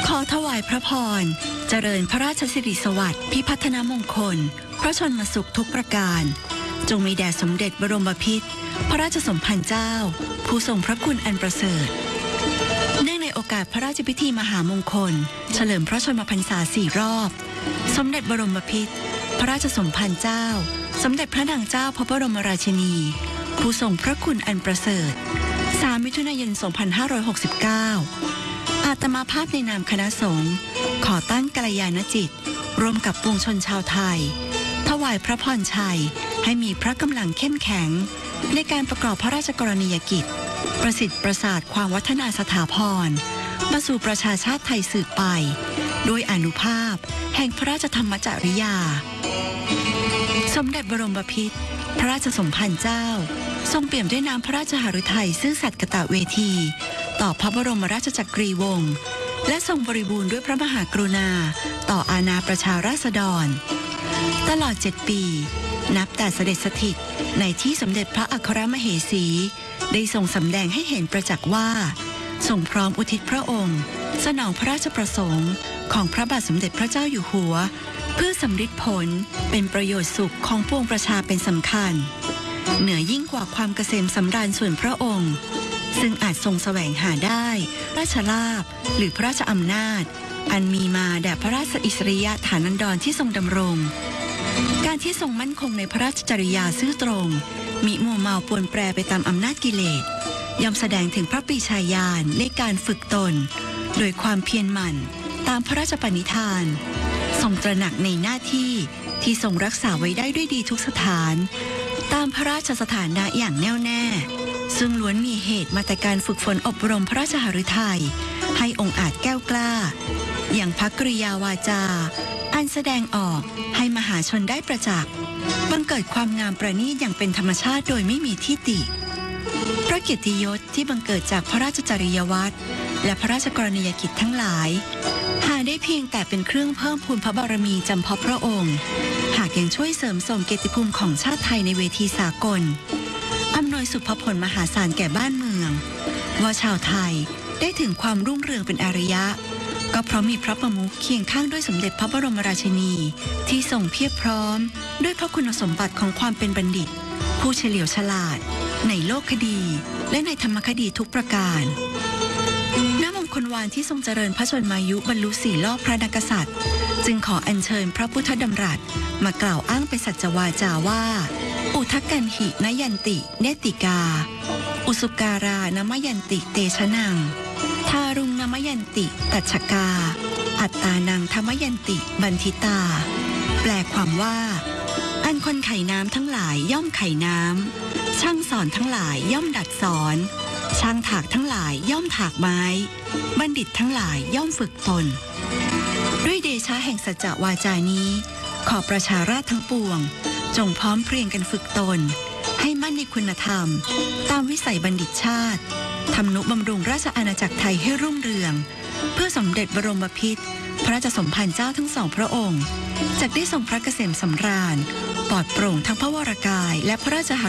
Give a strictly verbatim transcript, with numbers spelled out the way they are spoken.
ขอถวายพระพรเจริญพระราชสิริสวัสดิ์พิพัฒนมงคลพระชนมสุขทุกประการจงมีแด่สมเด็จบรมพิตรพระราชสมภารเจ้าผู้ทรงพระคุณอันประเสริฐเนื่องในโอกาสพระราชพิธีมหามงคลเฉลิมพระชนมพรรษาสี่รอบสมเด็จบรมพิตรพระราชสมภารเจ้าสมเด็จพระนางเจ้าพระบรมราชินีผู้ทรงพระคุณอันประเสริฐสามมิถุนายนสองพันห้าร้อยหกสิบเก้าอาตมาภาพในนามคณะสงฆ์ขอตั้งกัลยาณจิตร่วมกับปวงชนชาวไทยถวายพระพรชัยให้มีพระกำลังเข้มแข็งในการประกอบพระราชกรณียกิจประสิทธิ์ประสาทความวัฒนาสถาพรมาสู่ประชาชาติไทยสืบไปด้วยอานุภาพแห่งพระราชธรรมจริยาสมเด็จบรมพิตรพระราชสมภารเจ้าทรงเปี่ยมด้วยน้ำพระราชหฤทัยซื่อสัตย์กตเวทีต่อพระบรมราชจักรีวงศ์และทรงบริบูรณ์ด้วยพระมหากรุณาต่ออาณาประชาราษฎรตลอดเจ็ดปีนับแต่เสด็จสถิตในที่สมเด็จพระอัครมเหสีได้ทรงสำแดงให้เห็นประจักษ์ว่าทรงพร้อมอุทิศพระองค์สนองพระราชประสงค์ของพระบาทสมเด็จพระเจ้าอยู่หัวเพื่อสำฤทธิผลเป็นประโยชน์สุขของปวงประชาเป็นสำคัญเหนือยิ่งกว่าความเกษมสำราญส่วนพระองค์ซึ่งอาจทรงแสวงหาได้ราชลาภหรือพระราชอำนาจอันมีมาแด่พระราชอิสริยฐานันดรที่ทรงดำรงการที่ทรงมั่นคงในพระราชจริยาซื่อตรงมิมัวเมาปวนแปรไปตามอำนาจกิเลสย่อมแสดงถึงพระปรีชาญาณในการฝึกตนโดยความเพียรหมั่นตามพระราชปณิธานทรงตระหนักในหน้าที่ที่ทรงรักษาไว้ได้ด้วยดีทุกสถานตามพระราชสถานะอย่างแน่วแน่ซึ่งล้วนมีเหตุมาแต่การฝึกฝนอบรมพระราชหฤทัยให้องค์อาจแก้วกล้าอย่างพระกริยาวาจาอันแสดงออกให้มหาชนได้ประจักษ์บังเกิดความงามประณีตอย่างเป็นธรรมชาติโดยไม่มีที่ติพระเกียรติยศที่บังเกิดจากพระราชจริยวัตรและพระราชกรณียกิจทั้งหลายหาได้เพียงแต่เป็นเครื่องเพิ่มพูนพระบารมีจำเพาะพระองค์หากยังช่วยเสริมส่งเกียรติภูมิของชาติไทยในเวทีสากลอำนวยสุภผลมหาศาลแก่บ้านเมืองว่าชาวไทยได้ถึงความรุ่งเรืองเป็นอารยะก็เพราะมีพระประมุขเคียงข้างด้วยสมเด็จพระบรมราชินีที่ทรงเพียบพร้อมด้วยพระคุณสมบัติของความเป็นบัณฑิตผู้เฉลียวฉลาดในโลกคดีและในธรรมคดีทุกประการณมงคลวานที่ทรงเจริญพระชนมายุบรรลุสี่รอบพระนักษัตริย์จึงขออัญเชิญพระพุทธดำรัสมากล่าวอ้างเป็นสัจวาจาว่าอุทกันหินยันติเนติกาอุสุการานมยันติเตชะนังทารุงนมยันติตัชกาอัตตานังธรรมยันติบันทิตาแปลความว่าอันคนไขน้ำทั้งหลายย่อมไขน้ำช่างสอนทั้งหลายย่อมดัดสอนช่างถากทั้งหลายย่อมถากไม้บัณฑิตทั้งหลายย่อมฝึกตนด้วยเดชะแห่งสัจจวาจานี้ขอประชาราษฎร์ทั้งปวงจงพร้อมเพรียงกันฝึกตนให้มั่นในคุณธรรมตามวิสัยบัณฑิตชาติทำนุบำรุงราชอาณาจักรไทยให้รุ่งเรืองเพื่อสมเด็จบรมพิตรพระราชสมภารเจ้าทั้งสองพระองค์จักได้ทรงพระเกษมสำราญปลอดโปร่งทั้งพระวรกายและพระราชห